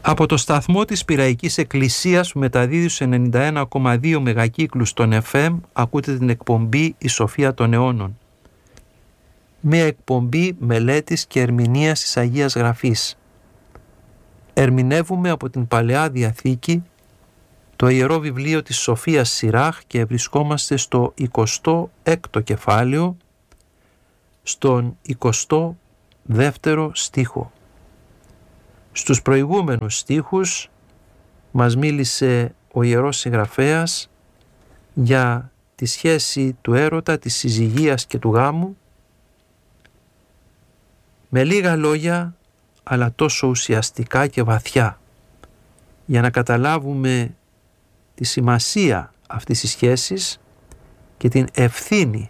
Από το σταθμό της Πειραϊκής Εκκλησίας που μεταδίδει σε 91,2 μεγακύκλους των FM ακούτε την εκπομπή «Η Σοφία των Αιώνων». Μια εκπομπή μελέτης και ερμηνείας της Αγίας Γραφής. Ερμηνεύουμε από την Παλαιά Διαθήκη το Ιερό Βιβλίο της Σοφίας Σιράχ και βρισκόμαστε στο 26ο κεφάλαιο, στον 22ο στίχο. Στους προηγούμενους στίχους μας μίλησε ο Ιερός Συγγραφέας για τη σχέση του έρωτα, της συζυγίας και του γάμου, με λίγα λόγια αλλά τόσο ουσιαστικά και βαθιά, για να καταλάβουμε τη σημασία αυτής της σχέσης και την ευθύνη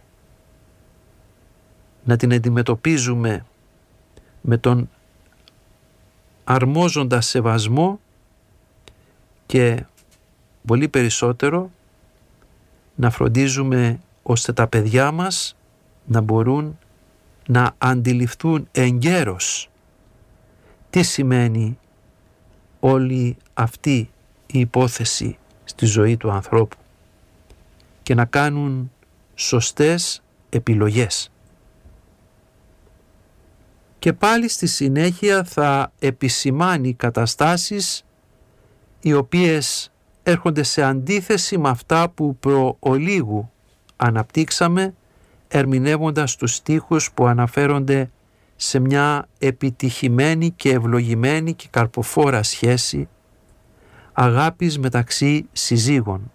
να την αντιμετωπίζουμε με τον αρμόζοντα σεβασμό και πολύ περισσότερο να φροντίζουμε ώστε τα παιδιά μας να μπορούν να αντιληφθούν εγκαίρως τι σημαίνει όλη αυτή η υπόθεση στη ζωή του ανθρώπου και να κάνουν σωστές επιλογές. Και πάλι στη συνέχεια θα επισημάνει καταστάσεις οι οποίες έρχονται σε αντίθεση με αυτά που προολίγου αναπτύξαμε, ερμηνεύοντας τους στίχους που αναφέρονται σε μια επιτυχημένη και ευλογημένη και καρποφόρα σχέση αγάπης μεταξύ συζύγων.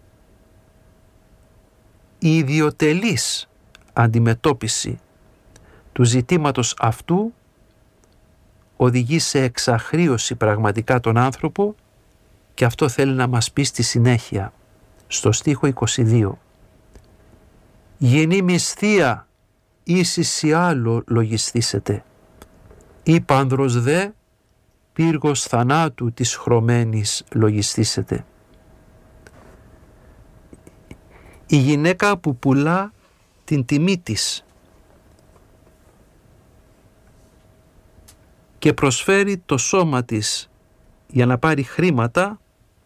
Η ιδιοτελής αντιμετώπιση του ζητήματος αυτού οδηγεί σε εξαχρίωση πραγματικά τον άνθρωπο και αυτό θέλει να μας πει στη συνέχεια, στο στίχο 22. «Γινή μισθία ίσης ή άλλο λογισθήσετε, ή πανδρος δε πύργος θανάτου της χρωμένης λογισθήσετε». Η γυναίκα που πουλά την τιμή της και προσφέρει το σώμα της για να πάρει χρήματα,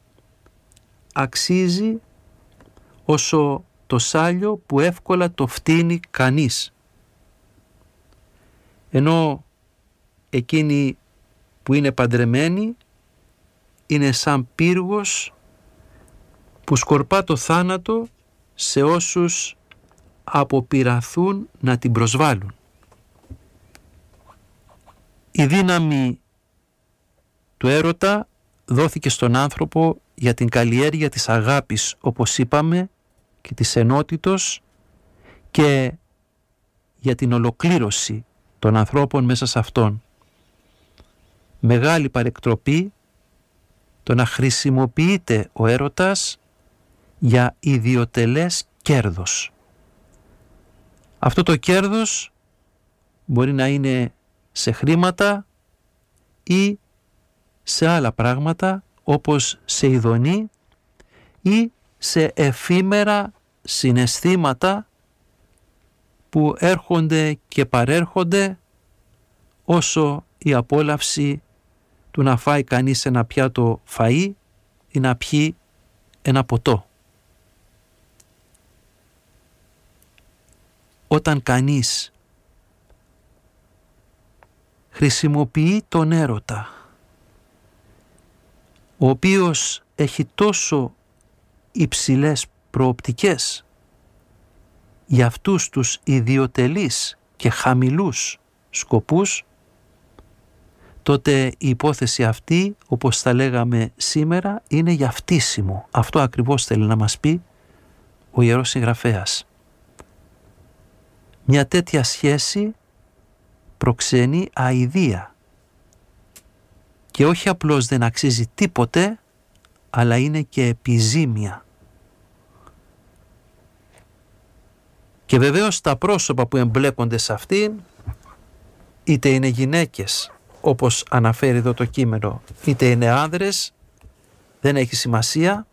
αξίζει όσο το σάλιο που εύκολα το φτύνει κανείς. Ενώ εκείνη που είναι παντρεμένη είναι σαν πύργος που σκορπά το θάνατο σε όσους αποπειραθούν να την προσβάλλουν. Η δύναμη του έρωτα δόθηκε στον άνθρωπο για την καλλιέργεια της αγάπης, όπως είπαμε, και της ενότητος και για την ολοκλήρωση των ανθρώπων μέσα σε αυτόν. Μεγάλη παρεκτροπή το να χρησιμοποιείται ο έρωτας για ιδιοτελές κέρδος. Αυτό το κέρδος μπορεί να είναι σε χρήματα ή σε άλλα πράγματα, όπως σε ειδονή ή σε εφήμερα συναισθήματα που έρχονται και παρέρχονται όσο η απόλαυση του να φάει κανείς ένα πιάτο φαΐ ή να πιει ένα ποτό. Όταν κανείς χρησιμοποιεί τον έρωτα, ο οποίος έχει τόσο υψηλές προοπτικές για αυτούς τους ιδιοτελείς και χαμηλούς σκοπούς, τότε η υπόθεση αυτή, όπως τα λέγαμε σήμερα, είναι για φτύσιμο. Αυτό ακριβώς θέλει να μας πει ο Ιερός Συγγραφέας. Μια τέτοια σχέση προξενεί αηδία και όχι απλώς δεν αξίζει τίποτε, αλλά είναι και επιζήμια. Και βεβαίως τα πρόσωπα που εμπλέκονται σε αυτήν, είτε είναι γυναίκες, όπως αναφέρει εδώ το κείμενο, είτε είναι άνδρες, δεν έχει σημασία,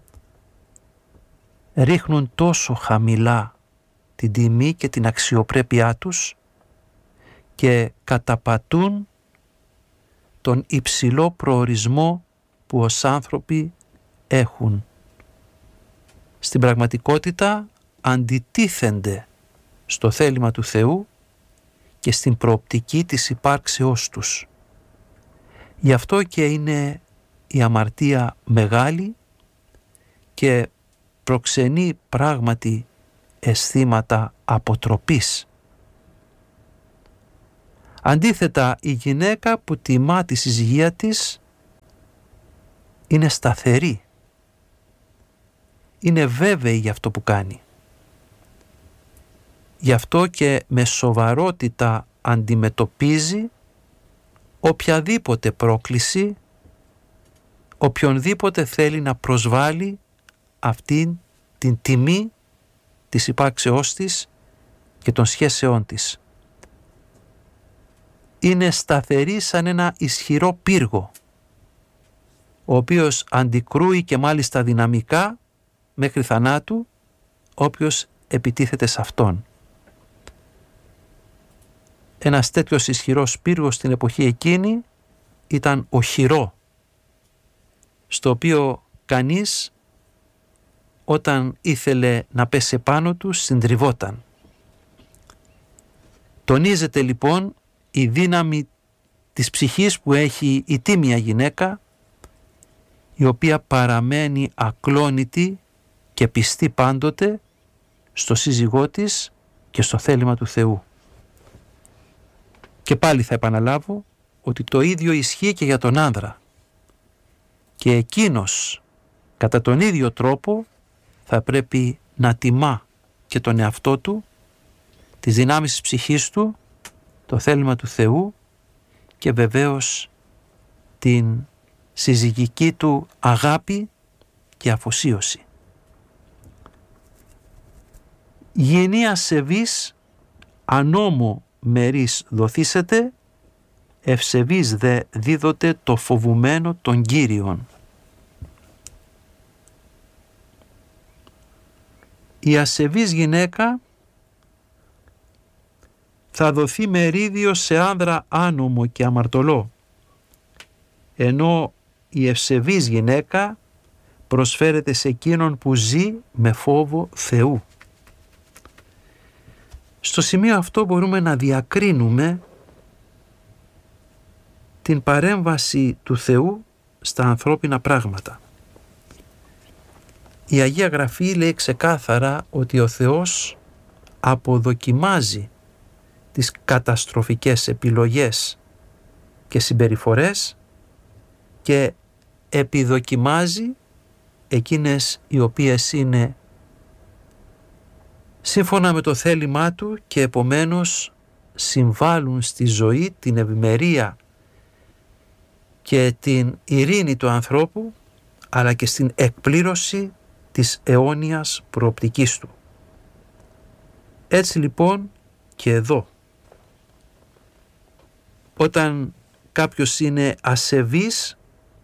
ρίχνουν τόσο χαμηλά την τιμή και την αξιοπρέπειά τους και καταπατούν τον υψηλό προορισμό που ως άνθρωποι έχουν. Στην πραγματικότητα αντιτίθενται στο θέλημα του Θεού και στην προοπτική της υπάρξεώς τους. Γι' αυτό και είναι η αμαρτία μεγάλη και προξενεί πράγματι αισθήματα αποτροπής. Αντίθετα, η γυναίκα που τιμά τη συζυγία της είναι σταθερή, είναι βέβαιη για αυτό που κάνει. Γι' αυτό και με σοβαρότητα αντιμετωπίζει οποιαδήποτε πρόκληση, οποιονδήποτε θέλει να προσβάλλει αυτήν την τιμή της υπάρξεώς της και των σχέσεών της. Είναι σταθερή σαν ένα ισχυρό πύργο, ο οποίος αντικρούει και μάλιστα δυναμικά μέχρι θανάτου όποιος επιτίθεται σε αυτόν. Ένας τέτοιος ισχυρός πύργος στην εποχή εκείνη ήταν ο Χειρό, στο οποίο κανείς όταν ήθελε να πέσει πάνω του συντριβόταν. Τονίζεται λοιπόν η δύναμη της ψυχής που έχει η τίμια γυναίκα, η οποία παραμένει ακλόνητη και πιστή πάντοτε στο σύζυγό της και στο θέλημα του Θεού. Και πάλι θα επαναλάβω ότι το ίδιο ισχύει και για τον άνδρα. Και εκείνος κατά τον ίδιο τρόπο θα πρέπει να τιμά και τον εαυτό του, τις δυνάμεις της ψυχής του, το θέλημα του Θεού και βεβαίως την συζυγική του αγάπη και αφοσίωση. Γυνή ασεβής ανώμο μερίς δοθήσετε, ευσεβής δε δίδοτε το φοβουμένο των Κύριων. Η ασεβής γυναίκα θα δοθεί μερίδιο σε άνδρα άνομο και αμαρτωλό, ενώ η ευσεβής γυναίκα προσφέρεται σε εκείνον που ζει με φόβο Θεού. Στο σημείο αυτό μπορούμε να διακρίνουμε την παρέμβαση του Θεού στα ανθρώπινα πράγματα. Η Αγία Γραφή λέει ξεκάθαρα ότι ο Θεός αποδοκιμάζει τις καταστροφικές επιλογές και συμπεριφορές και επιδοκιμάζει εκείνες οι οποίες είναι σύμφωνα με το θέλημά του και επομένως συμβάλλουν στη ζωή, την ευημερία και την ειρήνη του ανθρώπου, αλλά και στην εκπλήρωση της αιώνιας προοπτικής του. Έτσι λοιπόν και εδώ, όταν κάποιος είναι ασεβής,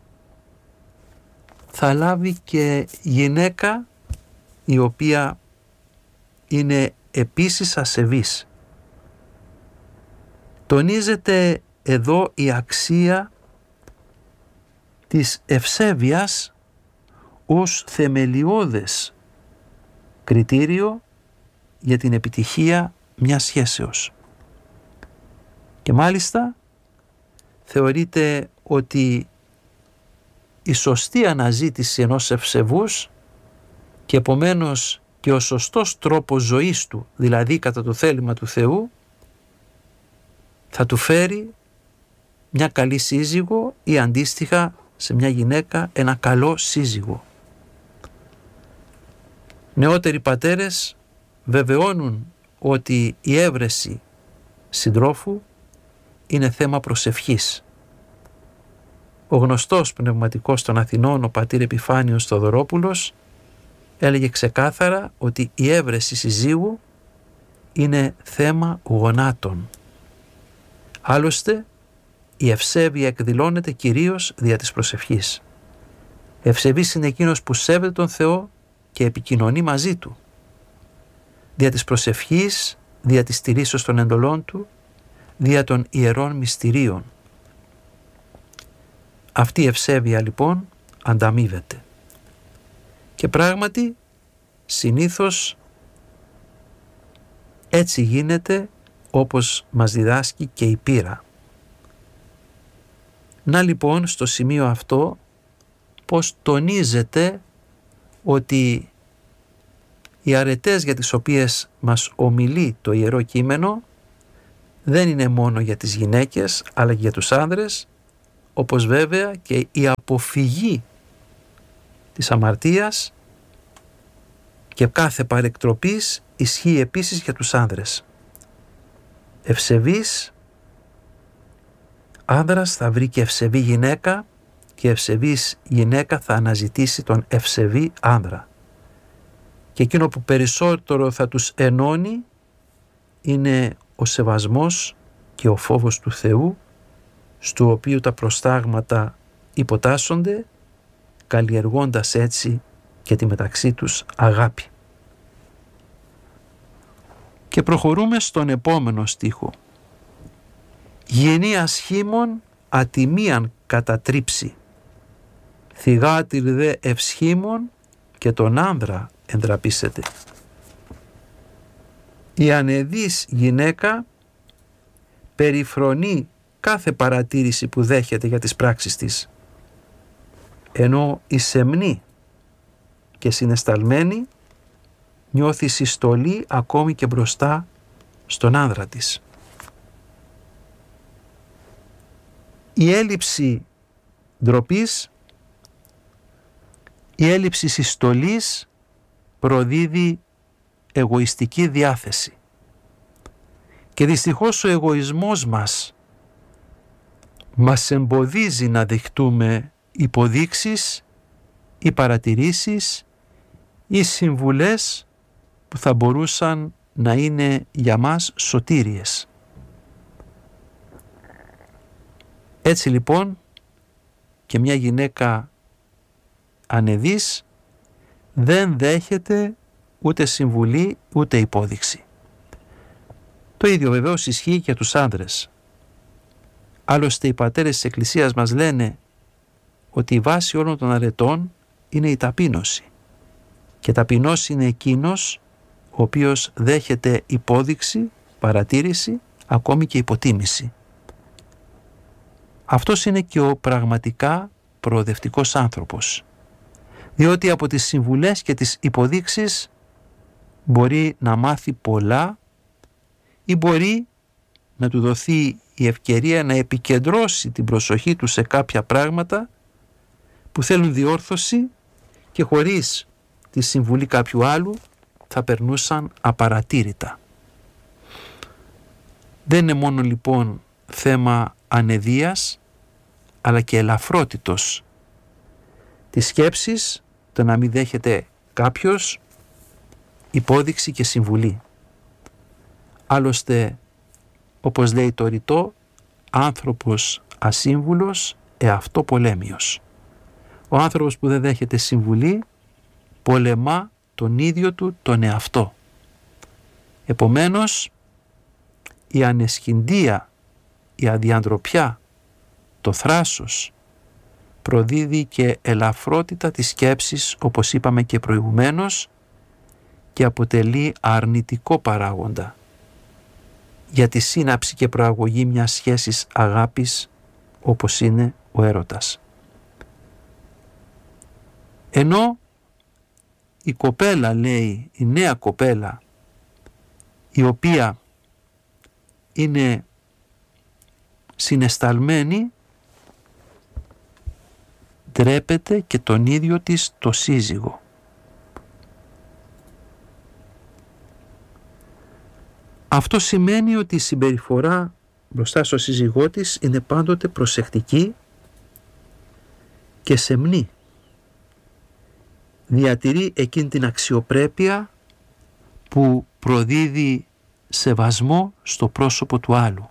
θα λάβει και γυναίκα η οποία είναι επίσης ασεβής. Τονίζεται εδώ η αξία της ευσέβειας ως θεμελιώδες κριτήριο για την επιτυχία μιας σχέσεως. Και μάλιστα θεωρείται ότι η σωστή αναζήτηση ενός ευσεβούς και επομένως και ο σωστός τρόπος ζωής του, δηλαδή κατά το θέλημα του Θεού, θα του φέρει μια καλή σύζυγο ή αντίστοιχα σε μια γυναίκα ένα καλό σύζυγο. Νεότεροι πατέρες βεβαιώνουν ότι η έβρεση συντρόφου είναι θέμα προσευχής. Ο γνωστός πνευματικός των Αθηνών, ο πατήρ Επιφάνιος Θοδωρόπουλος, έλεγε ξεκάθαρα ότι η έβρεση συζύγου είναι θέμα γονάτων. Άλλωστε, η ευσέβεια εκδηλώνεται κυρίως δια της προσευχής. Ευσεβής είναι εκείνος που σέβεται τον Θεό και επικοινωνεί μαζί Του. Δια της προσευχής, δια της τηρήσεως των εντολών Του, δια των ιερών μυστηρίων. Αυτή η ευσέβεια λοιπόν ανταμείβεται. Και πράγματι συνήθως έτσι γίνεται, όπως μας διδάσκει και η πείρα. Να λοιπόν στο σημείο αυτό πως τονίζεται ότι οι αρετές για τις οποίες μας ομιλεί το Ιερό Κείμενο δεν είναι μόνο για τις γυναίκες αλλά και για τους άνδρες, όπως βέβαια και η αποφυγή της αμαρτίας και κάθε παρεκτροπής ισχύει επίσης για τους άνδρες. Ευσεβής άνδρας θα βρει και ευσεβή γυναίκα και ευσεβής γυναίκα θα αναζητήσει τον ευσεβή άνδρα. Και εκείνο που περισσότερο θα τους ενώνει είναι ο σεβασμός και ο φόβος του Θεού, στο οποίο τα προστάγματα υποτάσσονται, καλλιεργώντας έτσι και τη μεταξύ τους αγάπη. Και προχωρούμε στον επόμενο στίχο. «Γενή ασχήμων ατιμίαν κατατρίψει, θυγάτηρ δε ευσχήμων και τον άνδρα εντραπήσεται». Η ανεδής γυναίκα περιφρονεί κάθε παρατήρηση που δέχεται για τις πράξεις της, ενώ η σεμνή και συναισθαλμένη νιώθει συστολή ακόμη και μπροστά στον άνδρα της. Η έλλειψη ντροπής, η έλλειψη συστολής προδίδει εγωιστική διάθεση. Και δυστυχώς ο εγωισμός μας εμποδίζει να δεχτούμε υποδείξεις ή παρατηρήσεις ή συμβουλές που θα μπορούσαν να είναι για μας σωτήριες. Έτσι λοιπόν και μια γυναίκα ανεδής δεν δέχεται ούτε συμβουλή ούτε υπόδειξη. Το ίδιο βεβαίως ισχύει και για τους άνδρες. Άλλωστε οι πατέρες της Εκκλησίας μας λένε ότι η βάση όλων των αρετών είναι η ταπείνωση. Και ταπεινός είναι εκείνος ο οποίος δέχεται υπόδειξη, παρατήρηση, ακόμη και υποτίμηση. Αυτός είναι και ο πραγματικά προοδευτικός άνθρωπος, διότι από τις συμβουλές και τις υποδείξεις μπορεί να μάθει πολλά ή μπορεί να του δοθεί η ευκαιρία να επικεντρώσει την προσοχή του σε κάποια πράγματα που θέλουν διόρθωση και χωρίς τη συμβουλή κάποιου άλλου θα περνούσαν απαρατήρητα. Δεν είναι μόνο λοιπόν θέμα ανεδείας αλλά και ελαφρότητος της σκέψης το να μην δέχεται κάποιος υπόδειξη και συμβουλή. Άλλωστε, όπως λέει το ρητό, άνθρωπος ασύμβουλος εαυτό πολέμιος. Ο άνθρωπος που δεν δέχεται συμβουλή πολεμά τον ίδιο του τον εαυτό. Επομένως, η ανεσχυντία, η αδιαντροπιά, το θράσος προδίδει και ελαφρότητα της σκέψης, όπως είπαμε και προηγουμένως, και αποτελεί αρνητικό παράγοντα για τη σύναψη και προαγωγή μιας σχέσης αγάπης όπως είναι ο έρωτας. Ενώ η κοπέλα, λέει, η νέα κοπέλα, η οποία είναι συναισθαλμένη, ντρέπεται και τον ίδιο της το σύζυγο. Αυτό σημαίνει ότι η συμπεριφορά μπροστά στο σύζυγό της είναι πάντοτε προσεκτική και σεμνή. Διατηρεί εκείνη την αξιοπρέπεια που προδίδει σεβασμό στο πρόσωπο του άλλου.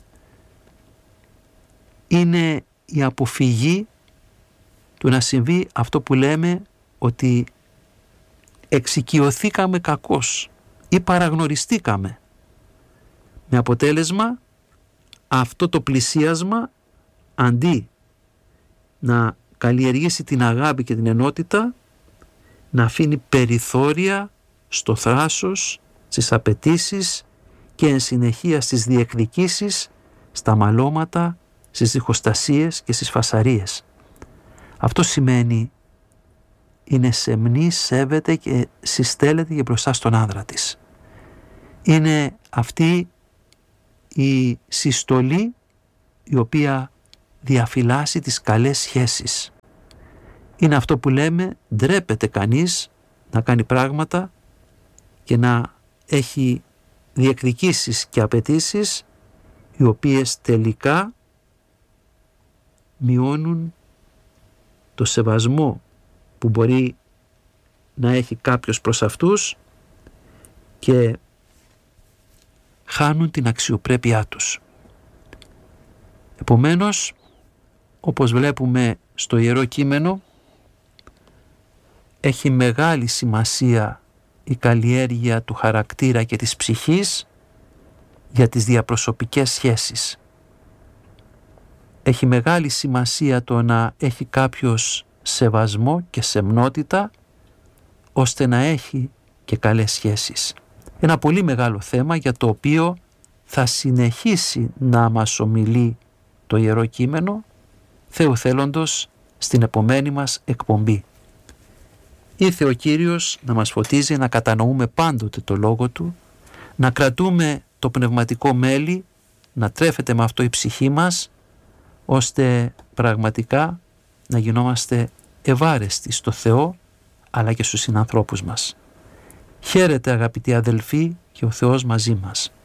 Είναι η αποφυγή του να συμβεί αυτό που λέμε ότι εξοικειωθήκαμε κακώς ή παραγνωριστήκαμε. Με αποτέλεσμα αυτό το πλησίασμα, αντί να καλλιεργήσει την αγάπη και την ενότητα, να αφήνει περιθώρια στο θράσος, στις απαιτήσεις και εν συνεχεία στις διεκδικήσεις, στα μαλώματα, στις διχοστασίες και στις φασαρίες. Αυτό σημαίνει είναι σεμνή, σέβεται και συστέλλεται και μπροστά στον άνδρα της. Είναι αυτή η συστολή η οποία διαφυλάσσει τις καλές σχέσεις. Είναι αυτό που λέμε, ντρέπεται κανείς να κάνει πράγματα και να έχει διεκδικήσεις και απαιτήσεις οι οποίες τελικά μειώνουν το σεβασμό που μπορεί να έχει κάποιος προς αυτούς και χάνουν την αξιοπρέπειά τους. Επομένως, όπως βλέπουμε στο Ιερό Κείμενο, έχει μεγάλη σημασία η καλλιέργεια του χαρακτήρα και της ψυχής για τις διαπροσωπικές σχέσεις. Έχει μεγάλη σημασία το να έχει κάποιος σεβασμό και σεμνότητα ώστε να έχει και καλές σχέσεις. Ένα πολύ μεγάλο θέμα για το οποίο θα συνεχίσει να μας ομιλεί το Ιερό Κείμενο, Θεού θέλοντος, στην επομένη μας εκπομπή. Ήρθε ο Κύριος να μας φωτίζει, να κατανοούμε πάντοτε το Λόγο Του, να κρατούμε το πνευματικό μέλι, να τρέφεται με αυτό η ψυχή μας, ώστε πραγματικά να γινόμαστε ευάρεστοι στο Θεό, αλλά και στους συνανθρώπους μας. Χαίρετε αγαπητοί αδελφοί και ο Θεός μαζί μας.